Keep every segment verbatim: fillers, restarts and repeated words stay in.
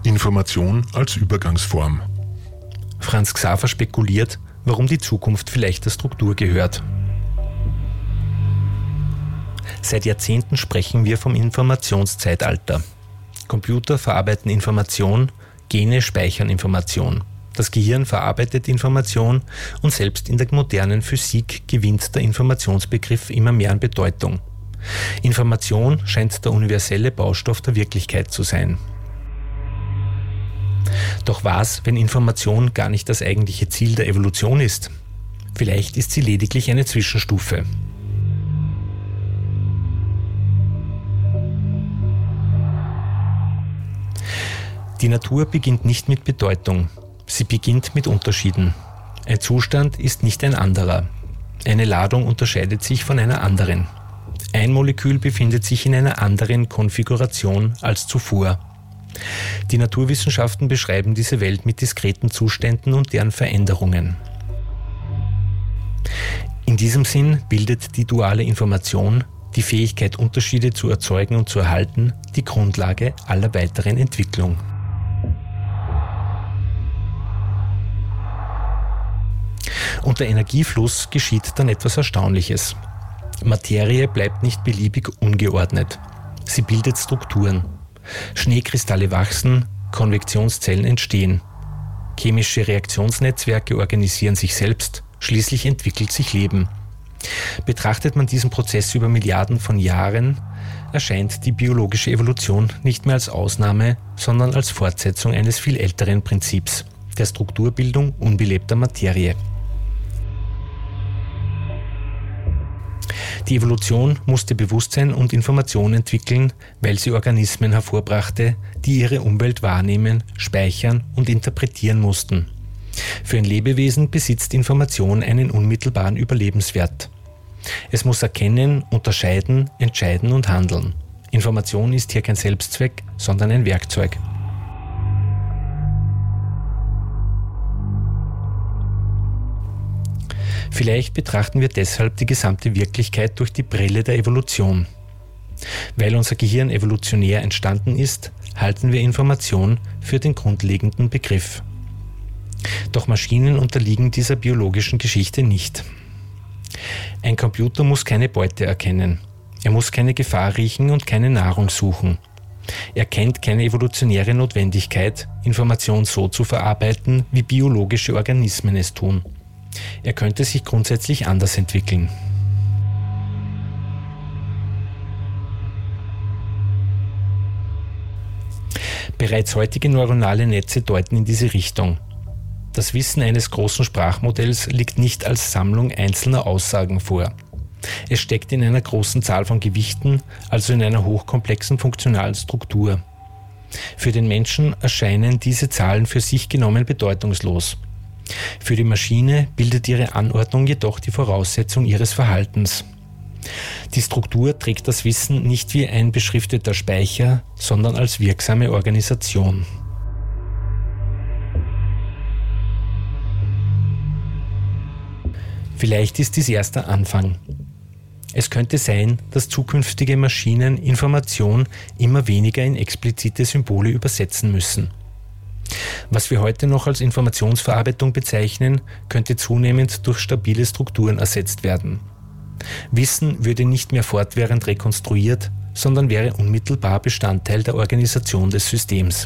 Information als Übergangsform. Franz Xaver spekuliert, warum die Zukunft vielleicht der Struktur gehört. Seit Jahrzehnten sprechen wir vom Informationszeitalter. Computer verarbeiten Information, Gene speichern Information. Das Gehirn verarbeitet Information und selbst in der modernen Physik gewinnt der Informationsbegriff immer mehr an Bedeutung. Information scheint der universelle Baustoff der Wirklichkeit zu sein. Doch was, wenn Information gar nicht das eigentliche Ziel der Evolution ist? Vielleicht ist sie lediglich eine Zwischenstufe. Die Natur beginnt nicht mit Bedeutung. Sie beginnt mit Unterschieden. Ein Zustand ist nicht ein anderer. Eine Ladung unterscheidet sich von einer anderen. Ein Molekül befindet sich in einer anderen Konfiguration als zuvor. Die Naturwissenschaften beschreiben diese Welt mit diskreten Zuständen und deren Veränderungen. In diesem Sinn bildet die duale Information, die Fähigkeit, Unterschiede zu erzeugen und zu erhalten, die Grundlage aller weiteren Entwicklung. Unter Energiefluss geschieht dann etwas Erstaunliches. Materie bleibt nicht beliebig ungeordnet. Sie bildet Strukturen. Schneekristalle wachsen, Konvektionszellen entstehen. Chemische Reaktionsnetzwerke organisieren sich selbst, schließlich entwickelt sich Leben. Betrachtet man diesen Prozess über Milliarden von Jahren, erscheint die biologische Evolution nicht mehr als Ausnahme, sondern als Fortsetzung eines viel älteren Prinzips, der Strukturbildung unbelebter Materie. Die Evolution musste Bewusstsein und Information entwickeln, weil sie Organismen hervorbrachte, die ihre Umwelt wahrnehmen, speichern und interpretieren mussten. Für ein Lebewesen besitzt Information einen unmittelbaren Überlebenswert. Es muss erkennen, unterscheiden, entscheiden und handeln. Information ist hier kein Selbstzweck, sondern ein Werkzeug. Vielleicht betrachten wir deshalb die gesamte Wirklichkeit durch die Brille der Evolution. Weil unser Gehirn evolutionär entstanden ist, halten wir Information für den grundlegenden Begriff. Doch Maschinen unterliegen dieser biologischen Geschichte nicht. Ein Computer muss keine Beute erkennen. Er muss keine Gefahr riechen und keine Nahrung suchen. Er kennt keine evolutionäre Notwendigkeit, Information so zu verarbeiten, wie biologische Organismen es tun. Er könnte sich grundsätzlich anders entwickeln. Bereits heutige neuronale Netze deuten in diese Richtung. Das Wissen eines großen Sprachmodells liegt nicht als Sammlung einzelner Aussagen vor. Es steckt in einer großen Zahl von Gewichten, also in einer hochkomplexen funktionalen Struktur. Für den Menschen erscheinen diese Zahlen für sich genommen bedeutungslos. Für die Maschine bildet ihre Anordnung jedoch die Voraussetzung ihres Verhaltens. Die Struktur trägt das Wissen nicht wie ein beschrifteter Speicher, sondern als wirksame Organisation. Vielleicht ist dies erst der Anfang. Es könnte sein, dass zukünftige Maschinen Information immer weniger in explizite Symbole übersetzen müssen. Was wir heute noch als Informationsverarbeitung bezeichnen, könnte zunehmend durch stabile Strukturen ersetzt werden. Wissen würde nicht mehr fortwährend rekonstruiert, sondern wäre unmittelbar Bestandteil der Organisation des Systems.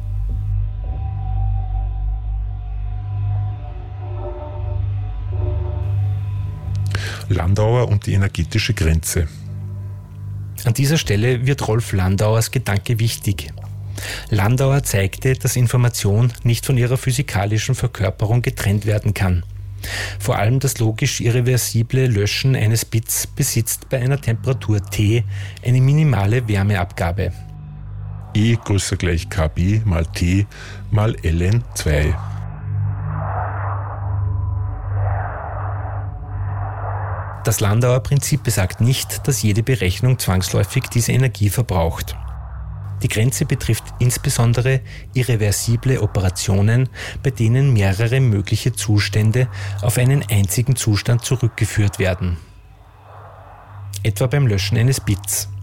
Landauer und die energetische Grenze. An dieser Stelle wird Rolf Landauers Gedanke wichtig. Landauer zeigte, dass Information nicht von ihrer physikalischen Verkörperung getrennt werden kann. Vor allem das logisch irreversible Löschen eines Bits besitzt bei einer Temperatur T eine minimale Wärmeabgabe. E größer gleich Kb mal T mal ln zwei. Das Landauer Prinzip besagt nicht, dass jede Berechnung zwangsläufig diese Energie verbraucht. Die Grenze betrifft insbesondere irreversible Operationen, bei denen mehrere mögliche Zustände auf einen einzigen Zustand zurückgeführt werden. Etwa beim Löschen eines Bits.